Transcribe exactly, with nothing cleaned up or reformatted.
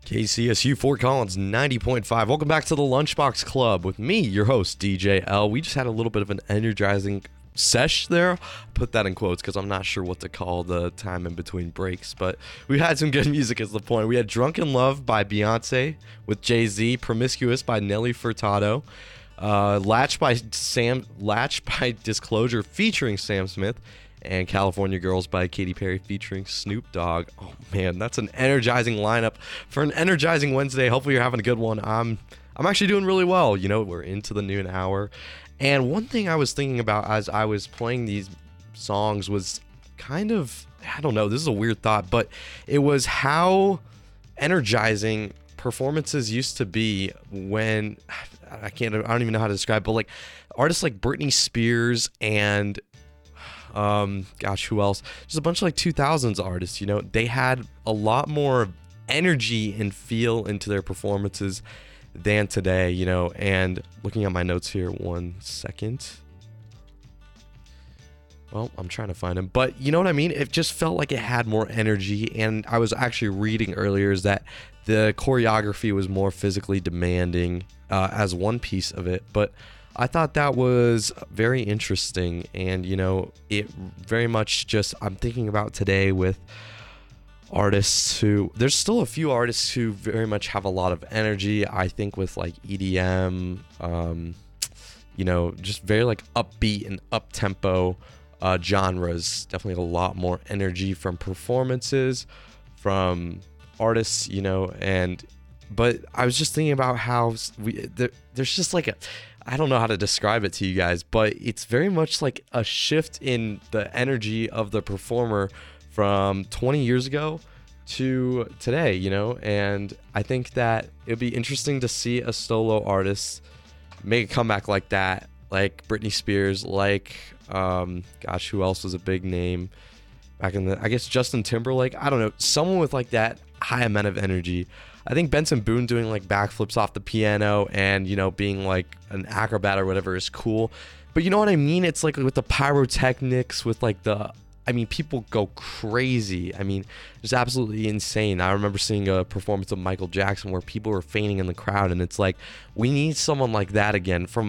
K C S U Fort Collins ninety point five. Welcome back to the Lunchbox Club with me, your host, D J L. We just had a little bit of an energizing sesh there. Put that in quotes because I'm not sure what to call the time in between breaks, but we had some good music is the point. We had Drunken Love by Beyonce with Jay-Z, Promiscuous by Nelly Furtado, uh, Latch by Sam, Latch by Disclosure featuring Sam Smith, and California Girls by Katy Perry featuring Snoop Dogg. Oh man, that's an energizing lineup for an energizing Wednesday. Hopefully you're having a good one. I'm I'm actually doing really well. You know, we're into the noon hour. And one thing I was thinking about as I was playing these songs was kind of, I don't know, this is a weird thought, but it was how energizing performances used to be when, I can't, I don't even know how to describe it, but like artists like Britney Spears and Um, gosh, who else? Just a bunch of like two thousands artists, you know, they had a lot more energy and feel into their performances than today, you know, and looking at my notes here, one second. Well, I'm trying to find them, but you know what I mean? It just felt like it had more energy, and I was actually reading earlier is that the choreography was more physically demanding uh, as one piece of it, but I thought that was very interesting, and you know, it very much just, I'm thinking about today with artists who, there's still a few artists who very much have a lot of energy. I think with like E D M, um, you know, just very like upbeat and up-tempo uh, genres, definitely a lot more energy from performances, from artists, you know, and, but I was just thinking about how we, there, there's just like a, I don't know how to describe it to you guys, but it's very much like a shift in the energy of the performer from twenty years ago to today, you know, and I think that it'd be interesting to see a solo artist make a comeback like that, like Britney Spears, like, um, gosh, who else was a big name back in the, I guess Justin Timberlake, I don't know, someone with like that high amount of energy. I think Benson Boone doing like backflips off the piano and, you know, being like an acrobat or whatever is cool. But you know what I mean? It's like with the pyrotechnics, with like the, I mean, people go crazy. I mean, it's absolutely insane. I remember seeing a performance of Michael Jackson where people were fainting in the crowd, and it's like, we need someone like that again from